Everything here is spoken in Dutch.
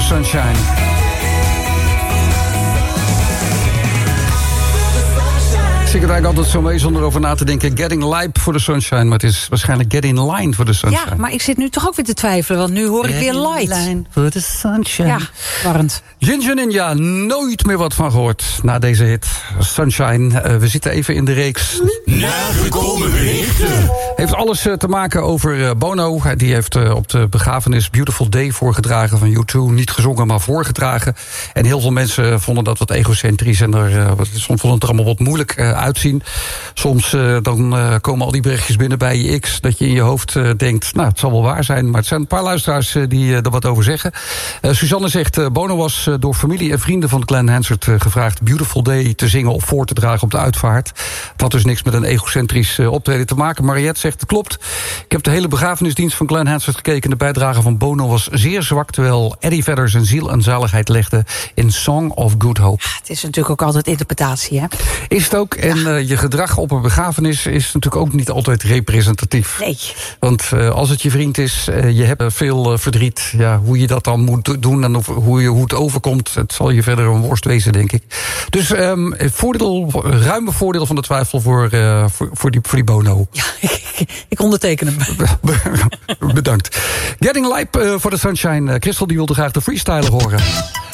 Sunshine. Ik zit er eigenlijk altijd zo mee zonder over na te denken. Getting live for the sunshine, maar het is waarschijnlijk get in line for the sunshine. Ja, maar ik zit nu toch ook weer te twijfelen, want nu hoor ik weer light. Line for the sunshine. Ja, warrend. Ginger Ninja, nooit meer wat van gehoord na deze hit. Sunshine, we zitten even in de reeks. Nagekomen berichten. Heeft alles te maken over Bono. Die heeft op de begrafenis Beautiful Day voorgedragen van U2. Niet gezongen, maar voorgedragen. En heel veel mensen vonden dat wat egocentrisch. En soms vonden het er allemaal wat moeilijk uitzien. Soms dan komen al die berichtjes binnen bij je X. Dat je in je hoofd denkt, nou, het zal wel waar zijn. Maar het zijn een paar luisteraars die er wat over zeggen. Suzanne zegt, Bono was door familie en vrienden van Glenn Hansard gevraagd Beautiful Day te zingen of voor te dragen op de uitvaart. Het had dus niks met een egocentrisch optreden te maken. Mariette zegt, het klopt. Ik heb de hele begrafenisdienst van Glenn Hansard gekeken. De bijdrage van Bono was zeer zwak, terwijl Eddie verder zijn ziel en zaligheid legde in Song of Good Hope. Het is natuurlijk ook altijd interpretatie, hè? Is het ook. En je gedrag op een begrafenis is natuurlijk ook niet altijd representatief. Nee. Want als het je vriend is, je hebt veel verdriet. Ja, hoe je dat dan moet doen en hoe het overkomt, het zal je verder een worst wezen, denk ik. Dus ruime voordeel van de twijfel voor die Bono. Ja, ik onderteken hem. Bedankt. Getting live for the sunshine. Christel die wilde graag de freestyler horen.